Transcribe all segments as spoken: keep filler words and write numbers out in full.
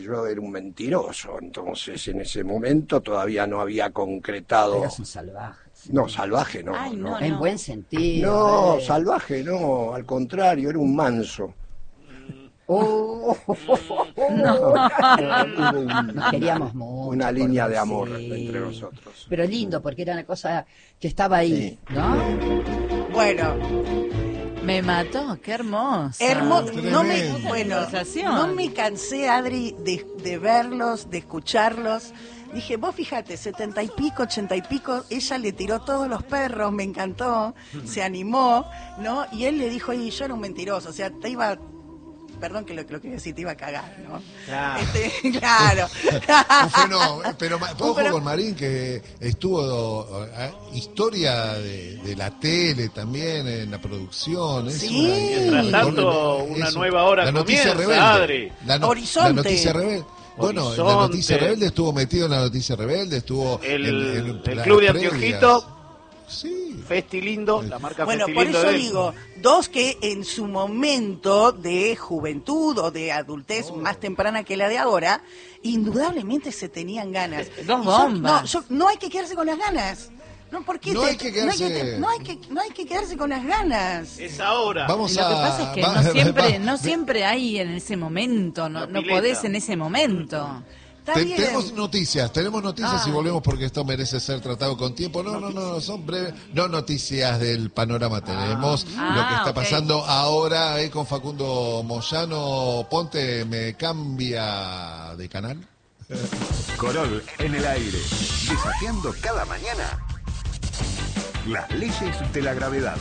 Yo era un mentiroso, entonces en ese momento todavía no había concretado... Eras un salvaje. Sí. No, salvaje no. Ay, no, no. En no. buen sentido. No, eh. salvaje no, al contrario, era un manso. Oh, No, hubo un- nos queríamos mucho. una por línea de Dios, amor sí. entre nosotros. Pero lindo, porque era una cosa que estaba ahí, Sí. ¿no? Bueno, Me mató, qué hermoso. hermoso. No me, Tremendo. bueno, Conversación. no me cansé, Adri, de, de verlos, de escucharlos. Dije, vos fíjate, setenta y pico, ochenta y pico, ella le tiró todos los perros, me encantó, se animó, ¿no? Y él le dijo, y yo era un mentiroso, o sea, te iba... Perdón que lo que lo quería decir, te iba a cagar, ¿no? Claro. Este, claro. Un fenómeno, pero ma- ojo pero- con Marín, que estuvo eh, historia de, de la tele también en la producción. Es Sí. una- Mientras tanto, es una un- nueva hora la noticia comienza, rebelde. Adri. La, no- Horizonte. la noticia rebelde. Bueno, la Horizonte. noticia rebelde estuvo metido en la noticia rebelde, estuvo El, en, en el las Club de previas. Antiojito, Sí. Festi Lindo, la marca Bueno, Festi por Lindo eso de él. digo, dos que en su momento de juventud o de adultez más temprana que la de ahora, indudablemente se tenían ganas. Dos Y yo- bombas. no, yo- no hay que quedarse con las ganas. No, ¿por qué No te- hay que no hay que, quedarse- no hay que, no hay que quedarse con las ganas. Es ahora. Vamos Lo a, que pasa es que va- no siempre, va- no siempre hay en ese momento, no, La no pileta. podés en ese momento. Está Te- bien. tenemos noticias, tenemos noticias y Ay. volvemos porque esto merece ser tratado con tiempo. No, no, no, son breves, no noticias del panorama. Tenemos Ah. lo que está Ah, ok. pasando ahora eh, con Facundo Moyano. Ponte, me cambia de canal. Corol en el aire, desafiando cada mañana las leyes de la gravedad.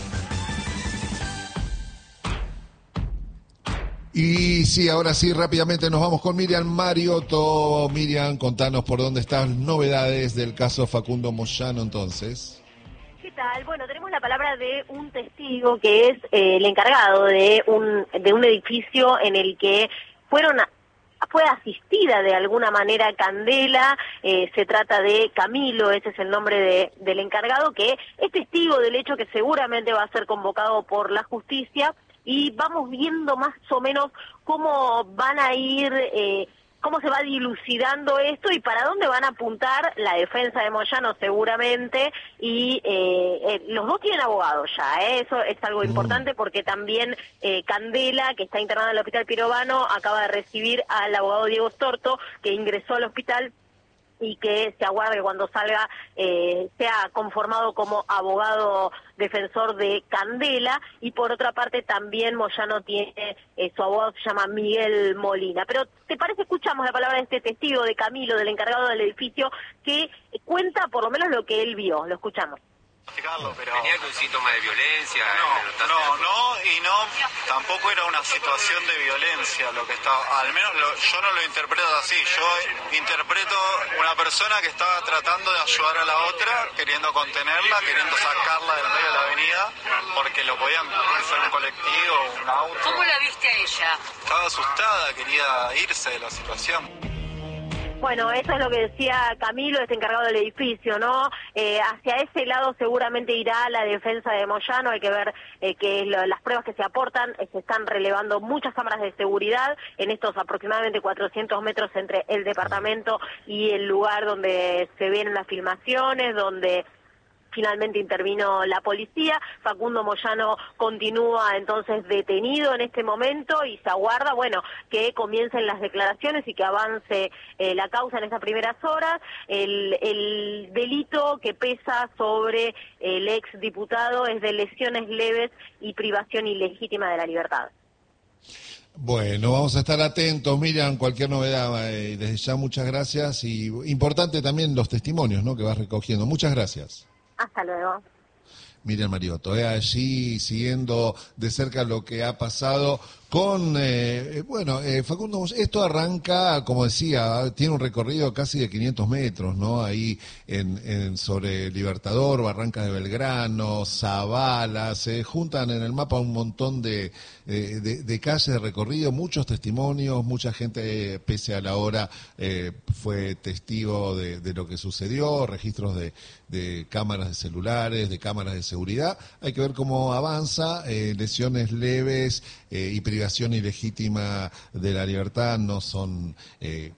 Y sí, ahora sí, rápidamente nos vamos con Miriam Mariotto. Miriam, contanos por dónde están novedades del caso Facundo Moyano entonces. ¿Qué tal? Bueno, tenemos la palabra de un testigo que es eh, el encargado de un de un edificio en el que fueron a- fue asistida de alguna manera Candela. Eh, se trata de Camilo, ese es el nombre de, del encargado, que es testigo del hecho, que seguramente va a ser convocado por la justicia, y vamos viendo más o menos cómo van a ir... Eh, cómo se va dilucidando esto y para dónde van a apuntar la defensa de Moyano seguramente, y eh, eh, los dos tienen abogados ya, ¿eh? Eso es algo importante porque también eh, Candela, que está internada en el Hospital Pirovano, acaba de recibir al abogado Diego Storto, que ingresó al hospital y que se aguarda que cuando salga eh, sea conformado como abogado defensor de Candela. Y por otra parte también Moyano tiene, eh, su abogado se llama Miguel Molina. Pero ¿te parece? Escuchamos la palabra de este testigo, de Camilo, del encargado del edificio, que cuenta por lo menos lo que él vio. Lo escuchamos. Pero... ¿Tenía algún síntoma de violencia? No, no, no, y no, tampoco era una situación de violencia lo que estaba, al menos lo, yo no lo interpreto así, yo interpreto una persona que estaba tratando de ayudar a la otra, queriendo contenerla, queriendo sacarla del medio de la avenida, porque lo podían cruzar un colectivo, un auto. ¿Cómo la viste a ella? Estaba asustada, quería irse de la situación. Bueno, eso es lo que decía Camilo, este encargado del edificio, ¿no? Eh, hacia ese lado seguramente irá la defensa de Moyano. Hay que ver eh, que lo, las pruebas que se aportan, eh, se están relevando muchas cámaras de seguridad en estos aproximadamente cuatrocientos metros entre el departamento y el lugar donde se ven las filmaciones, donde finalmente intervino la policía. Facundo Moyano continúa entonces detenido en este momento y se aguarda, bueno, que comiencen las declaraciones y que avance eh, la causa en estas primeras horas. El, el delito que pesa sobre el ex diputado es de lesiones leves y privación ilegítima de la libertad. Bueno, vamos a estar atentos, Miriam, cualquier novedad, eh, desde ya muchas gracias, y importante también los testimonios, ¿no?, que vas recogiendo. Muchas gracias. Hasta luego. Miriam Mariotto, eh, allí siguiendo de cerca lo que ha pasado con, eh, bueno, eh, Facundo, esto arranca, como decía, tiene un recorrido casi de quinientos metros, ¿no? Ahí en, en sobre Libertador, Barrancas de Belgrano, Zavala, se juntan en el mapa un montón de, eh, de, de calles de recorrido, muchos testimonios, mucha gente, eh, pese a la hora, eh, fue testigo de, de lo que sucedió, registros de, de cámaras de celulares, de cámaras de seguridad. Hay que ver cómo avanza, eh, lesiones leves eh, y privadas privación ilegítima de la libertad, no son eh,